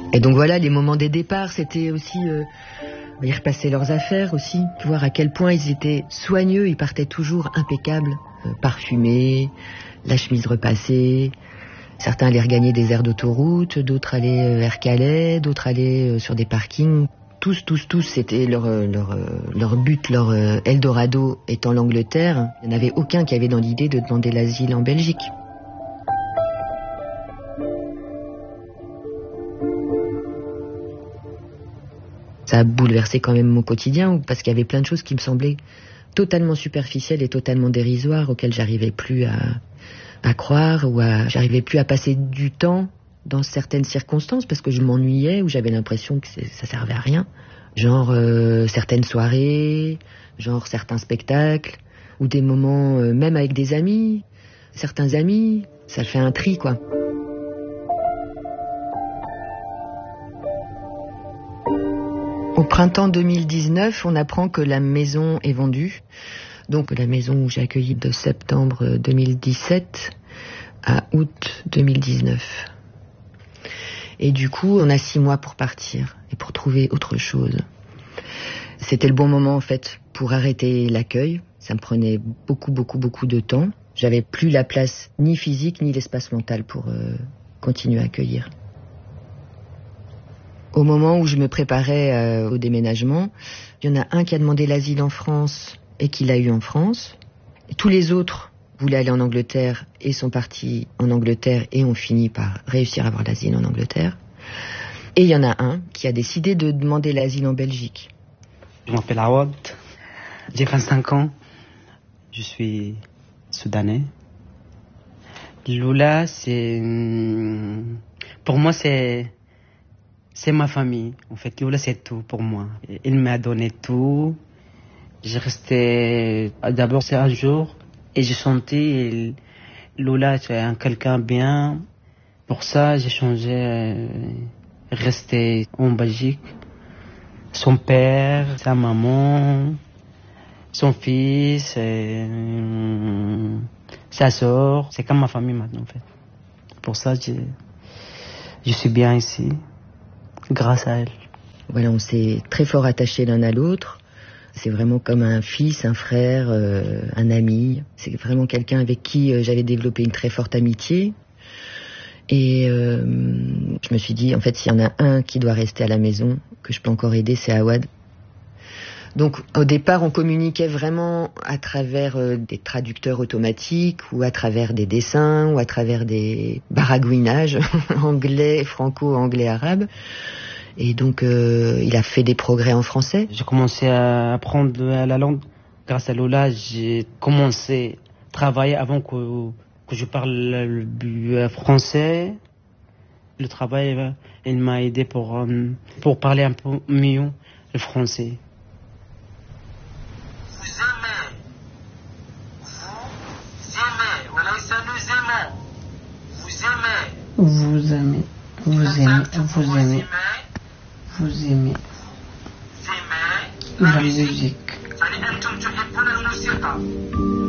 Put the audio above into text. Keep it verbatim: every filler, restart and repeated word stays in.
Et donc voilà, les moments des départs, c'était aussi... Euh, ils repassaient leurs affaires aussi, voir à quel point ils étaient soigneux, ils partaient toujours impeccables, euh, parfumés, la chemise repassée. Certains allaient regagner des aires d'autoroute, d'autres allaient euh, vers Calais, d'autres allaient euh, sur des parkings. Tous, tous, tous, c'était leur, euh, leur, euh, leur but, leur euh, Eldorado étant l'Angleterre. Il n'y en avait aucun qui avait dans l'idée de demander l'asile en Belgique. Ça a bouleversé quand même mon quotidien, parce qu'il y avait plein de choses qui me semblaient totalement superficielles et totalement dérisoires, auxquelles j'arrivais plus à, à croire, ou à, j'arrivais plus à passer du temps dans certaines circonstances, parce que je m'ennuyais, ou j'avais l'impression que ça servait à rien. Genre euh, certaines soirées, genre certains spectacles, ou des moments euh, même avec des amis, certains amis, ça fait un tri, quoi. Au printemps deux mille dix-neuf, on apprend que la maison est vendue. Donc la maison où j'ai accueilli de septembre deux mille dix-sept à août deux mille dix-neuf. Et du coup, on a six mois pour partir et pour trouver autre chose. C'était le bon moment en fait pour arrêter l'accueil. Ça me prenait beaucoup, beaucoup, beaucoup de temps. J'avais plus la place ni physique ni l'espace mental pour euh, continuer à accueillir. Au moment où je me préparais euh, au déménagement, il y en a un qui a demandé l'asile en France et qui l'a eu en France. Et tous les autres voulaient aller en Angleterre et sont partis en Angleterre et ont fini par réussir à avoir l'asile en Angleterre. Et il y en a un qui a décidé de demander l'asile en Belgique. Je m'appelle Awad, j'ai vingt-cinq ans, je suis soudanais. Lola, c'est... Pour moi, c'est... C'est ma famille. En fait, Lola, c'est tout pour moi. Il m'a donné tout. J'ai resté... D'abord, c'est un jour. Et j'ai senti... Lola, c'est un quelqu'un bien. Pour ça, j'ai changé... Resté en Belgique. Son père, sa maman, son fils, et... sa sœur. C'est comme ma famille maintenant, en fait. Pour ça, je, je suis bien ici. Grâce à elle. Voilà, on s'est très fort attachés l'un à l'autre. C'est vraiment comme un fils, un frère, euh, un ami. C'est vraiment quelqu'un avec qui euh, j'avais développé une très forte amitié. Et euh, je me suis dit, en fait, s'il y en a un qui doit rester à la maison, que je peux encore aider, c'est Awad. Donc, au départ, on communiquait vraiment à travers euh, des traducteurs automatiques, ou à travers des dessins, ou à travers des baragouinages anglais, franco-anglais, arabe. Et donc, euh, il a fait des progrès en français. J'ai commencé à apprendre la langue. Grâce à Lola, j'ai commencé à travailler avant que, que je parle le français. Le travail, il m'a aidé pour, pour parler un peu mieux le français. Vous aimez, vous aimez, vous aimez, vous aimez la musique.